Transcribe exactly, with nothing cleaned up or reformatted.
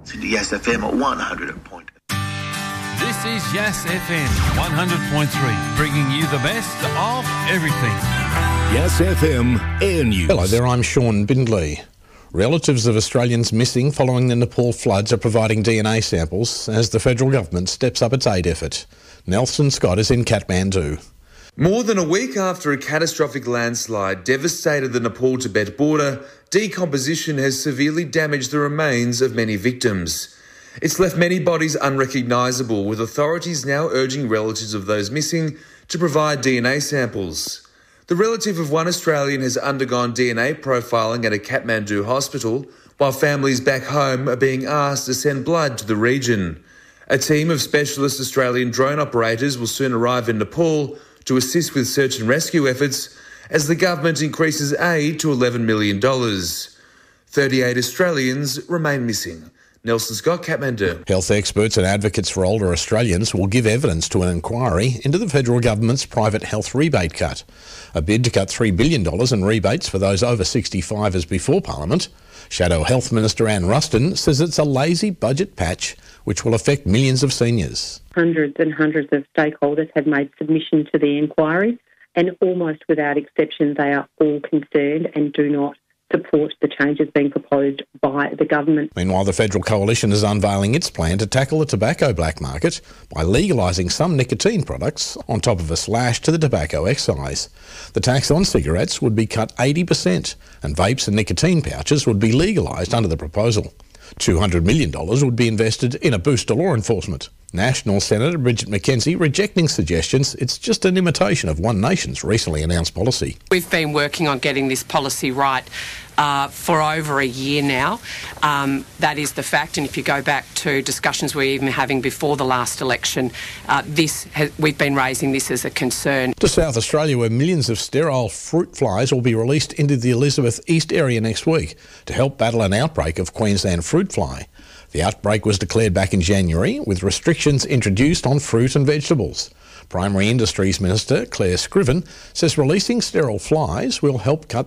Yes F M one hundred point. This is Yes F M one hundred point three, bringing you the best of everything. Yes F M Air News. Hello there, I'm Sean Bindley. Relatives of Australians missing following the Nepal floods are providing D N A samples as the federal government steps up its aid effort. Nelson Scott is in Kathmandu. More than a week after a catastrophic landslide devastated the Nepal-Tibet border, decomposition has severely damaged the remains of many victims. It's left many bodies unrecognisable, with authorities now urging relatives of those missing to provide D N A samples. The relative of one Australian has undergone D N A profiling at a Kathmandu hospital, while families back home are being asked to send blood to the region. A team of specialist Australian drone operators will soon arrive in Nepal to assist with search and rescue efforts as the government increases aid to eleven million dollars. thirty-eight Australians remain missing. Nelson Scott, Kathmandu. Health experts and advocates for older Australians will give evidence to an inquiry into the federal government's private health rebate cut. A bid to cut three billion dollars in rebates for those over sixty-five is before Parliament. Shadow Health Minister Anne Ruston says it's a lazy budget patch which will affect millions of seniors. Hundreds and hundreds of stakeholders have made submission to the inquiry, and almost without exception they are all concerned and do not support the changes being proposed by the government. Meanwhile, the Federal Coalition is unveiling its plan to tackle the tobacco black market by legalising some nicotine products on top of a slash to the tobacco excise. The tax on cigarettes would be cut eighty percent and vapes and nicotine pouches would be legalised under the proposal. two hundred million dollars would be invested in a boost to law enforcement. National Senator Bridget McKenzie rejecting suggestions it's just an imitation of One Nation's recently announced policy. We've been working on getting this policy right uh, for over a year now. Um, that is the fact, and if you go back to discussions we were even having before the last election, uh, this has, we've been raising this as a concern. To South Australia, where millions of sterile fruit flies will be released into the Elizabeth East area next week to help battle an outbreak of Queensland fruit fly. The outbreak was declared back in January, with restrictions introduced on fruit and vegetables. Primary Industries Minister Claire Scriven says releasing sterile flies will help cut